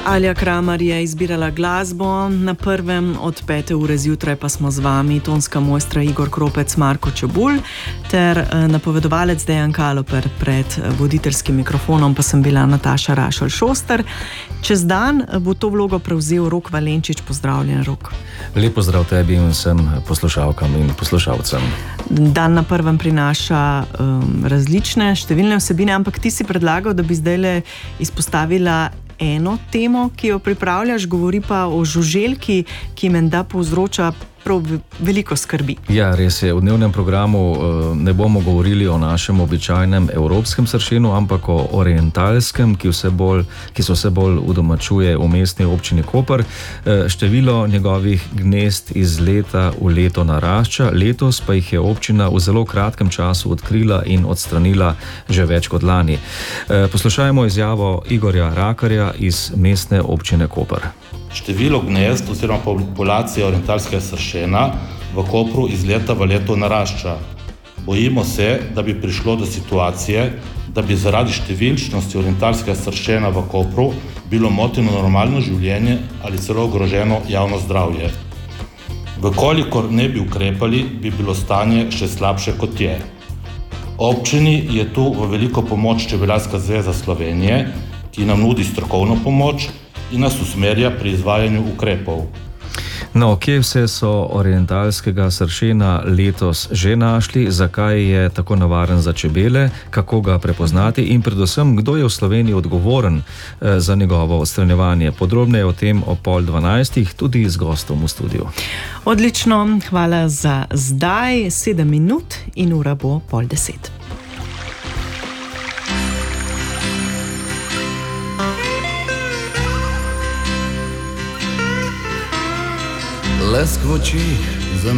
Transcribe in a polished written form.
Alja Kramar je izbirala glasbo, na prvem od 5. ure zjutraj pa smo z vami tonska mojstra Igor Kropec, Marko Čebulj ter napovedovalec Dejan Kaloper, pred voditeljskim mikrofonom pa sem bila Nataša Rašelj-Šoster. Čez dan bo to vlogo prevzel Rok Valenčič. Pozdravljen, Rok. Lep pozdrav tebi in vsem poslušalkam in poslušalcem. Dan na prvem prinaša različne, številne vsebine, ampak ti si predlagal, da bi zdajle izpostavila eno temo, ki jo pripravljaš, govori pa o žuželki, ki menda povzroča prav veliko skrbi. Ja, res je. V dnevnem programu ne bomo govorili o našem običajnem evropskem sršenu, ampak o orientalskem, ki se vse bolj udomačuje v mestni občini Koper. Število njegovih gnezd iz leta v leto narašča, letos pa jih je občina v zelo kratkem času odkrila in odstranila že več kot lani. Poslušajmo izjavo Igorja Rakarja iz mestne občine Koper. Število gnezd oziroma populacije orientalskega sršena v Kopru iz leta v leto narašča. Bojimo se, da bi prišlo do situacije, da bi zaradi številčnosti orientalskega sršena v Kopru bilo moteno normalno življenje ali celo ogroženo javno zdravje. Vkolikor ne bi ukrepali, bi bilo stanje še slabše kot je. Občini je tu v veliko pomoč Čebelarska zveza Slovenije, ki nam nudi strokovno pomoč in nas usmerja pri izvajanju ukrepov. No, kje vse so orientalskega sršena letos že našli, zakaj je tako nevaren za čebele, kako ga prepoznati in predvsem, kdo je v Sloveniji odgovoren za njegovo odstranjevanje. Podrobneje o tem o 11:30, tudi z gostom v studiu. Odlično, hvala za zdaj, 7 minut in ura bo 9:30. Lesk v očih